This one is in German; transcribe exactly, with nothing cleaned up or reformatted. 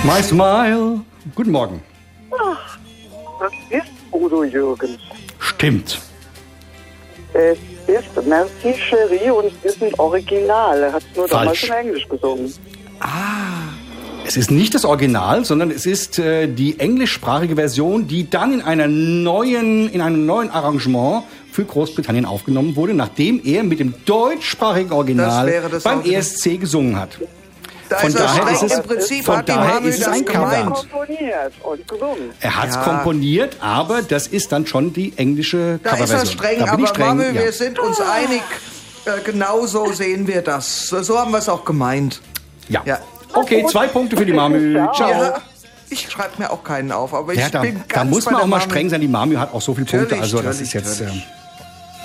My Smile. Guten Morgen. Ach, das ist Udo Jürgens. Stimmt. Es ist Merci Chérie und es ist ein Original. Er hat es nur damals Falsch. in Englisch gesungen. Es ist nicht das Original, sondern es ist äh, die englischsprachige Version, die dann in einer neuen, in einem neuen Arrangement für Großbritannien aufgenommen wurde, nachdem er mit dem deutschsprachigen Original Das wäre das beim Original. E S C gesungen hat. Da Von ist er daher streng. ist es- Im Prinzip von hat die daher Mamü ist es das ein Cover. gemeint. Komponiert und gesungen. Er hat es Ja. komponiert, aber das ist dann schon die englische Da Coverversion. ist er streng, Da bin aber ich streng, Mamü, ja. wir sind uns einig. Äh, genau so sehen wir das. So so haben wir es auch gemeint. Ja. Ja. Okay, zwei Punkte für die Mamü. Ciao. Ja, ich schreibe mir auch keinen auf, aber ich Ja, da, bin ganz da muss bei man der auch mal Mamü. streng sein. Die Mamü hat auch so viele Punkte. Natürlich, Also das ist natürlich, jetzt... natürlich. ähm,